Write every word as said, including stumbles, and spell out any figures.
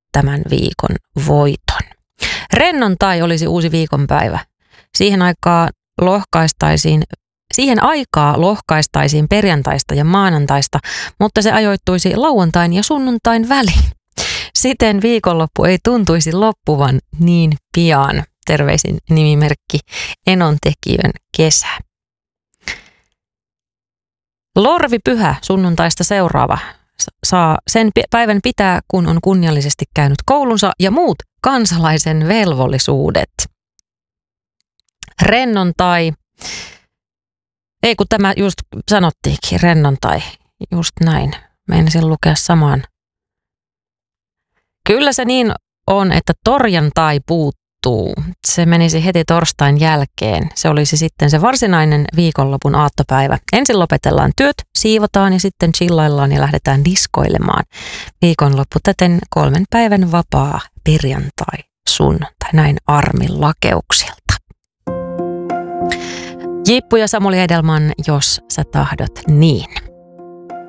tämän viikon voiton. Rennontai olisi uusi viikonpäivä. Siihen aikaan lohkaistaisiin, siihen aikaa lohkaistaisiin perjantaista ja maanantaista, mutta se ajoittuisi lauantain ja sunnuntain väliin. Siten viikonloppu ei tuntuisi loppuvan niin pian. Terveisin nimimerkki Enontekiön kesä. Lorvipyhä sunnuntaista seuraava. Saa sen päivän pitää, kun on kunniallisesti käynyt koulunsa ja muut kansalaisen velvollisuudet. Rennontai. Ei kun tämä just sanottiinkin, rennontai. Just näin. Meinasin lukea samaan. Kyllä se niin on, että torjantai puuttuu. Se menisi heti torstain jälkeen. Se olisi sitten se varsinainen viikonlopun aattopäivä. Ensin lopetellaan työt, siivotaan ja sitten chillaillaan ja lähdetään diskoilemaan. Viikonloppu täten kolmen päivän vapaa perjantai, sunnuntai, näin Armin lakeuksilta. Jippu ja Samuli Edelman, jos sä tahdot niin.